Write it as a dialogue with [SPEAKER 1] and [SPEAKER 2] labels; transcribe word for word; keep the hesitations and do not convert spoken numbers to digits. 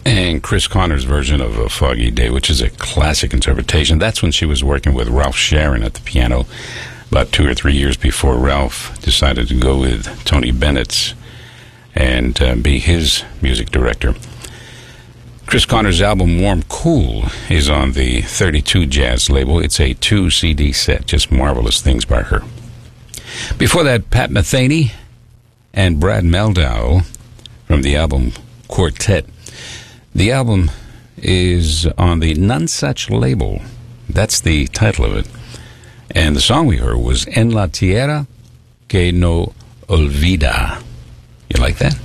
[SPEAKER 1] And Chris Connor's version of A Foggy Day, which is a classic interpretation. That's when she was working with Ralph Sharon at the piano, about two or three years before Ralph decided to go with Tony Bennett's and uh, be his music director. Chris Connor's album Warm Cool is on the thirty-two Jazz label. It's a two C D set, just marvelous things by her. Before that, Pat Metheny and Brad Mehldau from the album Quartet. The album is on the Nonesuch label. That's the title of it. And the song we heard was En la Tierra que no olvida. You like that?